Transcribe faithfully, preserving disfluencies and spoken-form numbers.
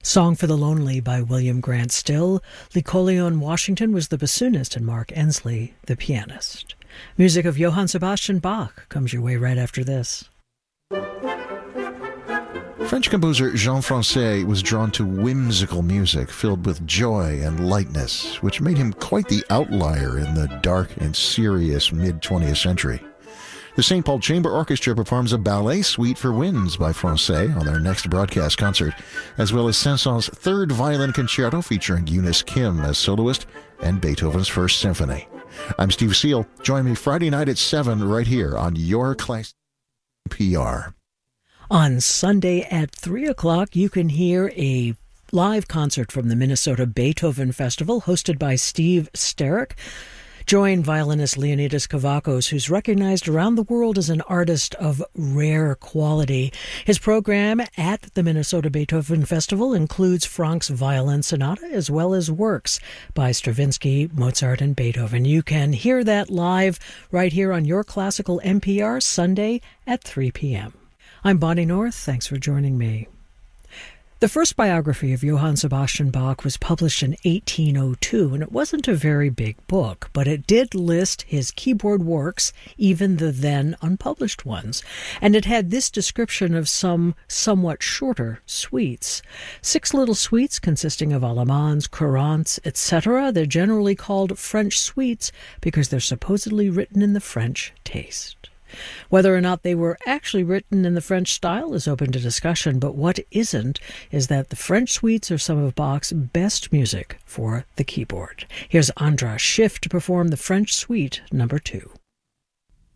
Song for the Lonely by William Grant Still. Lee Collion Washington was the bassoonist and Mark Ensley the pianist. Music of Johann Sebastian Bach comes your way right after this. French composer Jean Francais was drawn to whimsical music filled with joy and lightness, which made him quite the outlier in the dark and serious mid-twentieth century. The Saint Paul Chamber Orchestra performs a ballet suite for winds by Francais on their next broadcast concert, as well as Saint-Saëns' third violin concerto featuring Eunice Kim as soloist and Beethoven's First Symphony. I'm Steve Seal. Join me Friday night at seven right here on Your Class P R. On Sunday at three o'clock, you can hear a live concert from the Minnesota Beethoven Festival hosted by Steve Sterrick. Join violinist Leonidas Kavakos, who's recognized around the world as an artist of rare quality. His program at the Minnesota Beethoven Festival includes Franck's Violin Sonata as well as works by Stravinsky, Mozart, and Beethoven. You can hear that live right here on Your Classical N P R Sunday at three p.m. I'm Bonnie North. Thanks for joining me. The first biography of Johann Sebastian Bach was published in eighteen oh two, and it wasn't a very big book, but it did list his keyboard works, even the then unpublished ones, and it had this description of some somewhat shorter suites. Six little suites consisting of allemands, courantes, et cetera. They're generally called French suites because they're supposedly written in the French taste. Whether or not they were actually written in the French style is open to discussion, but what isn't is that the French suites are some of Bach's best music for the keyboard. Here's Andras Schiff to perform the French Suite number two.